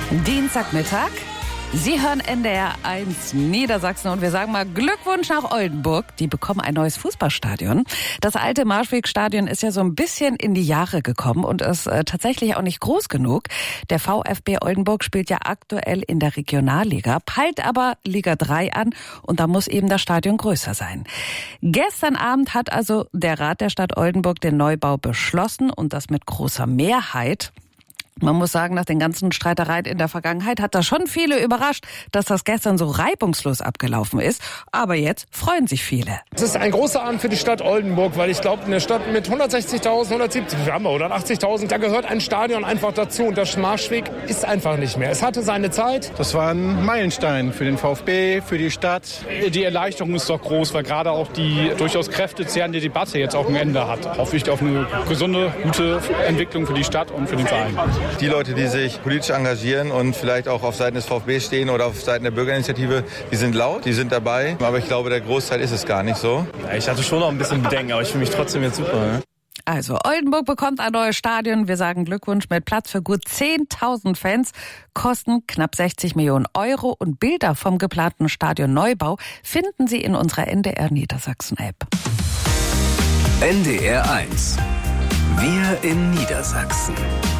Dienstagmittag. Sie hören NDR 1 Niedersachsen und wir sagen mal Glückwunsch nach Oldenburg. Die bekommen ein neues Fußballstadion. Das alte Marschwegstadion ist ja so ein bisschen in die Jahre gekommen und ist tatsächlich auch nicht groß genug. Der VfB Oldenburg spielt ja aktuell in der Regionalliga, peilt aber Liga 3 an und da muss eben das Stadion größer sein. Gestern Abend hat also der Rat der Stadt Oldenburg den Neubau beschlossen und das mit großer Mehrheit. Man muss sagen, nach den ganzen Streitereien in der Vergangenheit hat das schon viele überrascht, dass das gestern so reibungslos abgelaufen ist. Aber jetzt freuen sich viele. Es ist ein großer Abend für die Stadt Oldenburg, weil ich glaube, eine Stadt mit 160.000, 170, wir haben wir 180.000, da gehört ein Stadion einfach dazu. Und das Marschweg ist einfach nicht mehr. Es hatte seine Zeit. Das war ein Meilenstein für den VfB, für die Stadt. Die Erleichterung ist doch groß, weil gerade auch die durchaus kräftezehrende Debatte jetzt auch ein Ende hat. Hoffe ich auf eine gesunde, gute Entwicklung für die Stadt und für den Verein. Die Leute, die sich politisch engagieren und vielleicht auch auf Seiten des VfB stehen oder auf Seiten der Bürgerinitiative, die sind laut, die sind dabei. Aber ich glaube, der Großteil ist es gar nicht so. Ja, ich hatte schon noch ein bisschen Bedenken, aber ich fühle mich trotzdem jetzt super. Ne? Also Oldenburg bekommt ein neues Stadion. Wir sagen Glückwunsch mit Platz für gut 10.000 Fans. Kosten knapp 60 Millionen Euro und Bilder vom geplanten Stadionneubau finden Sie in unserer NDR Niedersachsen App. NDR 1. Wir in Niedersachsen.